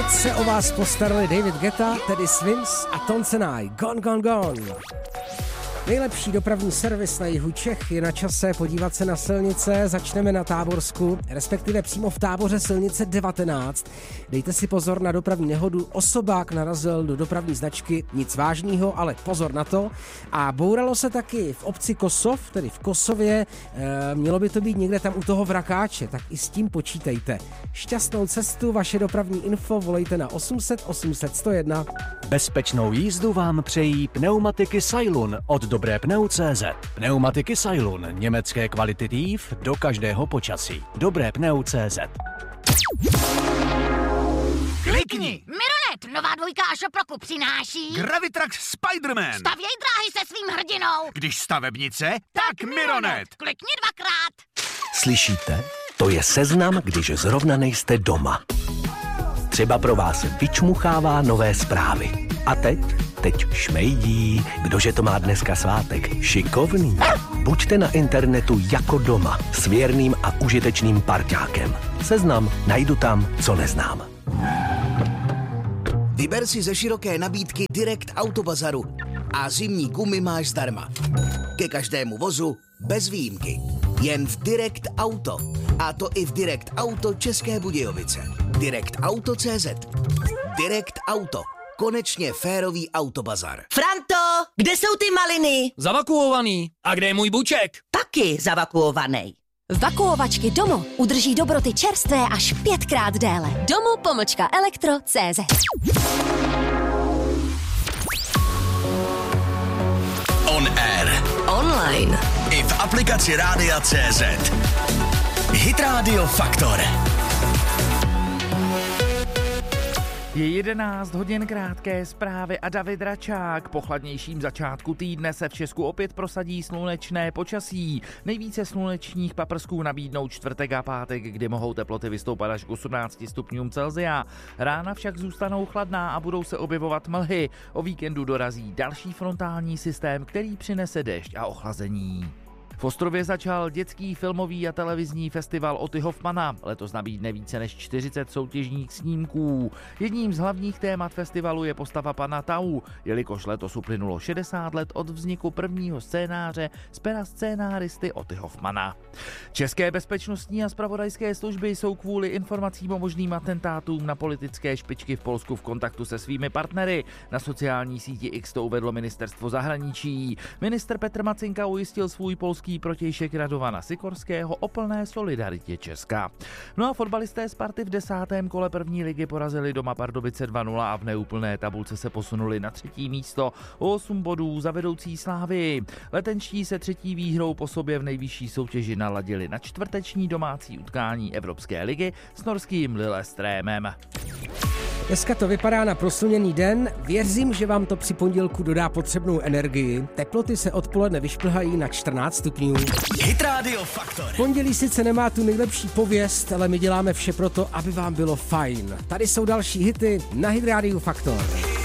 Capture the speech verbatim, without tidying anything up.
Teď se o vás postarali David Guetta, Teddy Swims a Tom Senai. Gone, gone, gone. Nejlepší dopravní servis na jihu Čech, je na čase podívat se na silnice. Začneme na Táborsku, respektive přímo v Táboře silnice devatenáct. Dejte si pozor na dopravní nehodu. Osobák narazil do dopravní značky, nic vážného, ale pozor na to. A bouralo se taky v obci Kosov, tedy v Kosově. E, mělo by to být někde tam u toho vrakáče, tak i s tím počítejte. Šťastnou cestu, vaše dopravní info volejte na osm set osm set sto jedna. Bezpečnou jízdu vám přejí pneumatiky Sailun od Dobré pneu tečka cé zet. Pneumatiky Sailun, německé kvality Tief do každého počasí. Dobré pneu tečka cé zet. Klikni! Mironet, nová dvojka a Šoproku přináší Gravitrax Spider-Man. Stavěj dráhy se svým hrdinou. Když stavebnice, tak Mironet. Klikni dvakrát. Slyšíte? To je seznam, když zrovna nejste doma. Třeba pro vás vyčmuchává nové zprávy. A teď? Teď šmejdí. Kdože to má dneska svátek? Šikovný. Buďte na internetu jako doma s věrným a užitečným parťákem. Seznam najdu tam, co neznám. Vyber si ze široké nabídky Direct Autobazaru a zimní gumy máš zdarma. Ke každému vozu bez výjimky. Jen v Direct Auto. A to i v Direct Auto České Budějovice. Direct Auto tečka cé zet. Direct Auto. Konečně férový autobazar. Franto, kde jsou ty maliny? Zavakuovaný. A kde je můj buček? Taky zavakuovaný. Vakuovačky Domo udrží dobroty čerstvé až pětkrát déle. Domo pomlčka elektro tečka cé zet. On air. Online. I v aplikaci Rádia tečka cé zet. Hit Radio Faktor. Je jedenáct hodin, krátké zprávy a David Račák. Po chladnějším začátku týdne se v Česku opět prosadí slunečné počasí. Nejvíce slunečních paprsků nabídnou čtvrtek a pátek, kdy mohou teploty vystoupat až k osmnácti stupňům Celsia. Rána však zůstanou chladná a budou se objevovat mlhy. O víkendu dorazí další frontální systém, který přinese déšť a ochlazení. V Ostrově začal dětský filmový a televizní festival Oty Hoffmana. Letos nabídne více než čtyřicet soutěžních snímků. Jedním z hlavních témat festivalu je postava pana Tau, jelikož letos uplynulo šedesát let od vzniku prvního scénáře z pera scénáristy Oty Hoffmana. České bezpečnostní a zpravodajské služby jsou kvůli informacím o možným atentátům na politické špičky v Polsku v kontaktu se svými partnery. Na sociální síti X to uvedlo ministerstvo zahraničí. Ministr Petr Macinka ujistil svůj polský protějšek Radovana Sikorského o plné solidaritě Česka. No a fotbalisté Sparty v desátém kole první ligy porazili doma Pardubice dva nula a v neúplné tabulce se posunuli na třetí místo o osm bodů za vedoucí Slávy. Letenští se třetí výhrou po sobě v nejvyšší soutěži naladili na čtvrteční domácí utkání Evropské ligy s norským Lillestrémem. Dneska to vypadá na proslněný den. Věřím, že vám to při pondělku dodá potřebnou energii. Teploty se odpoledne vyšplhají na čtrnáct stupňů. Hit Radio Faktor. Pondělí sice nemá tu nejlepší pověst, ale my děláme vše proto, aby vám bylo fajn. Tady jsou další hity na Hit Radio Faktor.